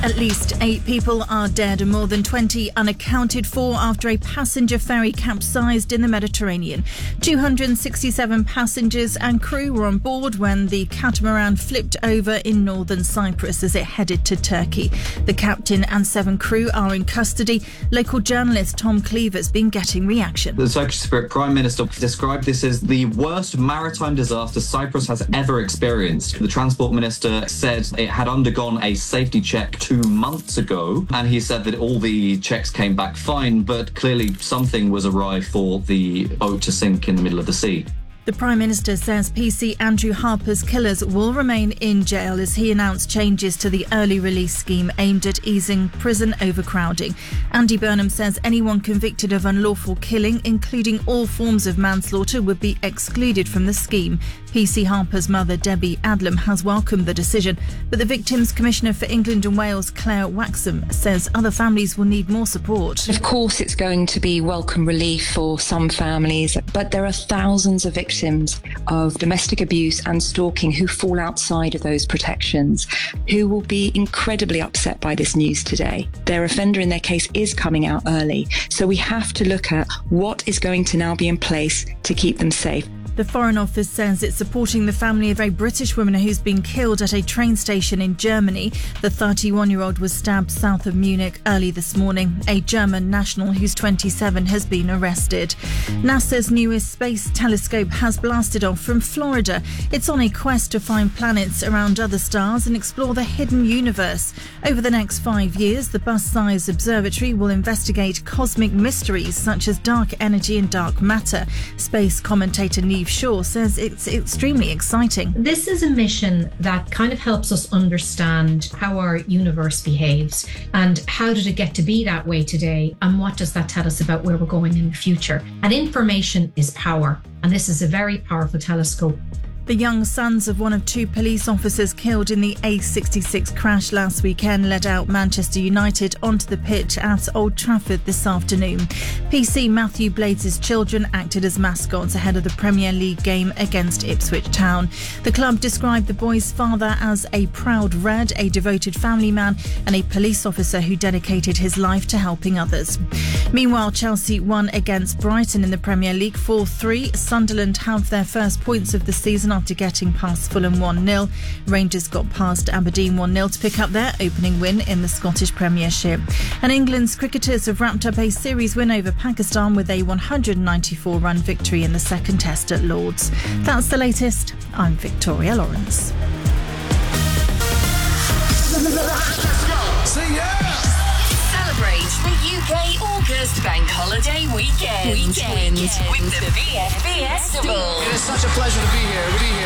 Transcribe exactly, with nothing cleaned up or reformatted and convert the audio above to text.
At least eight people are dead and more than twenty unaccounted for after a passenger ferry capsized in the Mediterranean. two hundred sixty-seven passengers and crew were on board when the catamaran flipped over in northern Cyprus as it headed to Turkey. The captain and seven crew are in custody. Local journalist Tom Cleaver's been getting reaction. The Turkish Prime Minister described this as the worst maritime disaster Cyprus has ever experienced. The Transport Minister said it had undergone a safety check two months ago, and he said that all the checks came back fine, but clearly something was awry for the boat to sink in the middle of the sea. The Prime Minister says P C Andrew Harper's killers will remain in jail as he announced changes to the early release scheme aimed at easing prison overcrowding. Andy Burnham says anyone convicted of unlawful killing, including all forms of manslaughter, would be excluded from the scheme. P C Harper's mother, Debbie Adlam, has welcomed the decision, but the Victims Commissioner for England and Wales, Claire Waxham, says other families will need more support. Of course, it's going to be welcome relief for some families, but there are thousands of victims of domestic abuse and stalking who fall outside of those protections, who will be incredibly upset by this news today. Their offender in their case is coming out early, so we have to look at what is going to now be in place to keep them safe. The Foreign Office says it's supporting the family of a British woman who's been killed at a train station in Germany. The thirty-one-year-old was stabbed south of Munich early this morning. A German national who's twenty-seven has been arrested. NASA's newest space telescope has blasted off from Florida. It's on a quest to find planets around other stars and explore the hidden universe. Over the next five years, the bus-sized observatory will investigate cosmic mysteries such as dark energy and dark matter. Space commentator Neve Shaw says it's extremely exciting. This is a mission that kind of helps us understand how our universe behaves and how did it get to be that way today, and what does that tell us about where we're going in the future. And information is power, and this is a very powerful telescope. The young sons of one of two police officers killed in the A sixty-six crash last weekend led out Manchester United onto the pitch at Old Trafford this afternoon. P C Matthew Blades' children acted as mascots ahead of the Premier League game against Ipswich Town. The club described the boy's father as a proud Red, a devoted family man and a police officer who dedicated his life to helping others. Meanwhile, Chelsea won against Brighton in the Premier League four three. Sunderland have their first points of the season after getting past Fulham one nil. Rangers got past Aberdeen one nil to pick up their opening win in the Scottish Premiership. And England's cricketers have wrapped up a series win over Pakistan with a one hundred ninety-four run victory in the second test at Lord's. That's the latest. I'm Victoria Lawrence. See ya! Celebrate the U K August Bank Holiday Weekend, weekend, weekend with the V F B Festival. It is such a pleasure to be here.